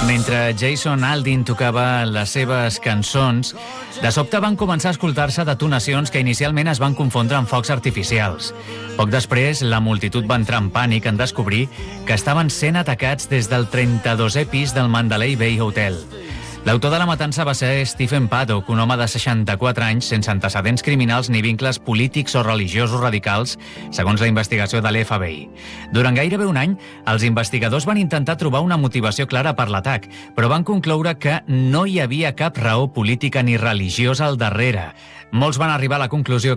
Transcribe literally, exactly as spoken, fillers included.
Mentre Jason Aldean tocava les seves cançons, de sobte van començar a escoltar-se detonacions que inicialment es van confondre amb focs artificials. Poc després, la multitud va entrar en pànic en descobrir que estaven sent atacats des del trenta-dosè pis del Mandalay Bay Hotel. L'autor de la matança va ser Stephen Paddock, un home de seixanta-quatre anys sense antecedents criminals ni vincles polítics o religiosos radicals, segons la investigació de l'F B I. Durant gairebé un any, els investigadors van intentar trobar una motivació clara per l'atac, però van concloure que no hi havia cap raó política ni religiosa al darrere. Molts van arribar a la conclusió